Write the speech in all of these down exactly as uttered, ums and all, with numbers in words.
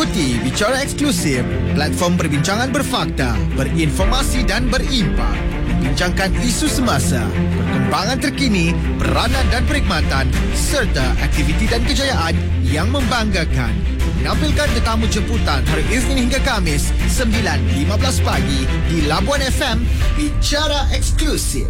Ikuti Bicara Eksklusif, platform perbincangan berfakta, berinformasi dan berimpak. Membincangkan isu semasa, perkembangan terkini, peranan dan perkhidmatan, serta aktiviti dan kejayaan yang membanggakan. Menampilkan tetamu jemputan hari Isnin hingga Kamis sembilan lima belas pagi di Labuan F M. Bicara Eksklusif.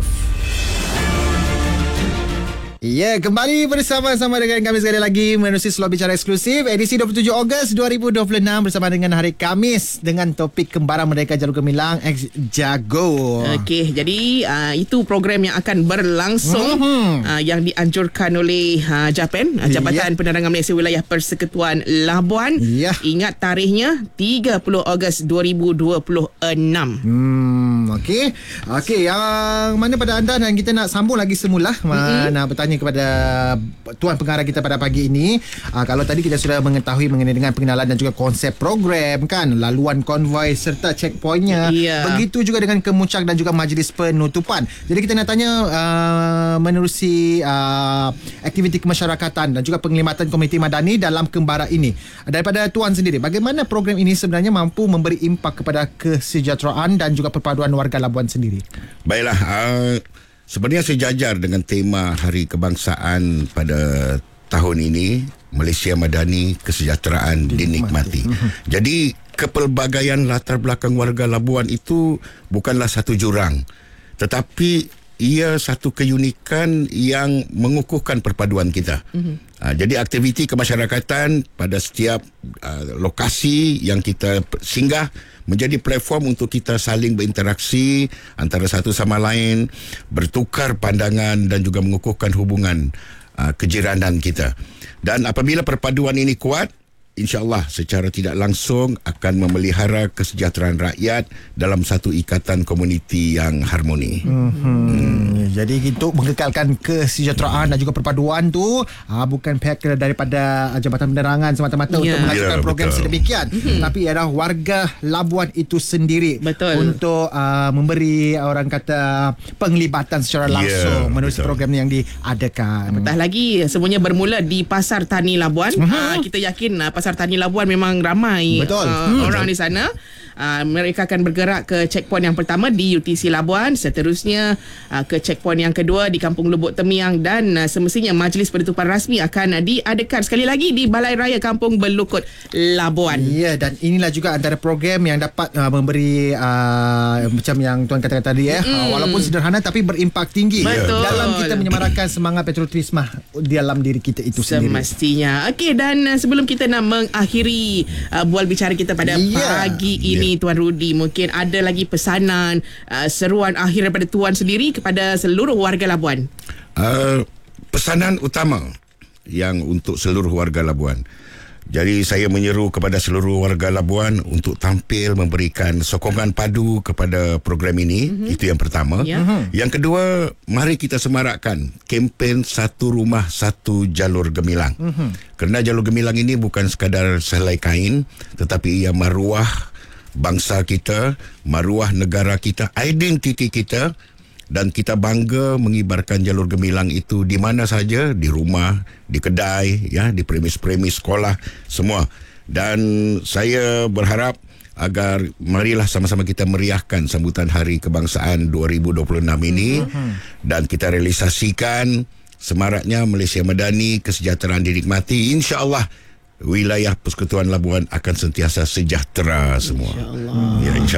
Ya, kembali bersama-sama dengan kami sekali lagi menerusi slot Bicara Eksklusif edisi dua puluh tujuh Ogos dua ribu dua puluh enam bersama dengan hari Kamis dengan topik Kembaran Merdeka Jalur Gemilang X Jago. Okey, jadi uh, itu program yang akan berlangsung mm-hmm. uh, yang dianjurkan oleh uh, JAPEN, uh, Jabatan yeah. Penerangan Malaysia Wilayah Persekutuan Labuan. Yeah. Ingat tarikhnya tiga puluh Ogos dua ribu dua puluh enam. Hmm, okey. Okey, yang mana pada anda dan kita nak sambung lagi semula mm-hmm. nak bertanya kepada tuan pengarah kita pada pagi ini. Aa, kalau tadi kita sudah mengetahui mengenai dengan pengenalan dan juga konsep program kan, laluan konvoi serta checkpointnya. Yeah. Begitu juga dengan kemuncak dan juga majlis penutupan. Jadi kita nak tanya aa, menerusi aa, aktiviti kemasyarakatan dan juga penglibatan komuniti madani dalam Kembara ini. Daripada tuan sendiri, bagaimana program ini sebenarnya mampu memberi impak kepada kesejahteraan dan juga perpaduan warga Labuan sendiri? Baiklah, uh... sebenarnya sejajar dengan tema Hari Kebangsaan pada tahun ini, Malaysia Madani, Kesejahteraan Dinikmati. Jadi kepelbagaian latar belakang warga Labuan itu bukanlah satu jurang, tetapi ia satu keunikan yang mengukuhkan perpaduan kita. Mm-hmm. Uh, jadi aktiviti kemasyarakatan pada setiap uh, lokasi yang kita singgah menjadi platform untuk kita saling berinteraksi antara satu sama lain, bertukar pandangan dan juga mengukuhkan hubungan uh, kejiranan kita. Dan apabila perpaduan ini kuat, insya-Allah secara tidak langsung akan memelihara kesejahteraan rakyat dalam satu ikatan komuniti yang harmoni. Mm-hmm. Hmm. Jadi untuk mengekalkan kesejahteraan dan juga perpaduan tu aa, bukan pihak daripada Jabatan Penerangan semata-mata yeah. untuk melakukan yeah, program betul. sedemikian, mm-hmm. tapi ialah warga Labuan itu sendiri betul. untuk aa, memberi orang kata penglibatan secara langsung yeah, menerusi betul. program yang diadakan. Apatah lagi semuanya bermula di Pasar Tani Labuan. Mm-hmm. Aa, kita yakin aa, Pasar Tani Labuan memang ramai betul. Uh, hmm, orang betul. di sana. Uh, mereka akan bergerak ke checkpoint yang pertama di U T C Labuan, seterusnya uh, ke checkpoint yang kedua di Kampung Lubuk Temiang, dan uh, semestinya majlis penutupan rasmi akan uh, diadakan sekali lagi di Balai Raya Kampung Belukut Labuan. Ya, dan inilah juga antara program yang dapat uh, memberi uh, macam yang tuan katakan tadi ya, mm. uh, walaupun sederhana tapi berimpak tinggi betul. dalam kita menyemarakan semangat patriotisme dalam diri kita itu sendiri. Semestinya. Okey, dan uh, sebelum kita nak mengakhiri uh, bual bicara kita pada yeah. pagi ini, yeah. Tuan Rudi, mungkin ada lagi pesanan, uh, seruan akhir daripada tuan sendiri kepada seluruh warga Labuan? Uh, pesanan utama yang untuk seluruh warga Labuan. Jadi saya menyeru kepada seluruh warga Labuan untuk tampil memberikan sokongan padu kepada program ini. Mm-hmm. Itu yang pertama. Yeah. Mm-hmm. Yang kedua, mari kita semarakkan kempen Satu Rumah Satu Jalur Gemilang. Mm-hmm. Kerana jalur gemilang ini bukan sekadar sehelai kain, tetapi ia maruah bangsa kita, maruah negara kita, identiti kita, dan kita bangga mengibarkan jalur gemilang itu di mana saja, di rumah, di kedai, ya, di premis-premis sekolah, semua. Dan saya berharap agar marilah sama-sama kita meriahkan sambutan Hari Kebangsaan dua ribu dua puluh enam ini, uh-huh. dan kita realisasikan semaraknya Malaysia Madani, Kesejahteraan Dinikmati. InsyaAllah wilayah Persekutuan Labuan akan sentiasa sejahtera semua. InsyaAllah. Ya, insya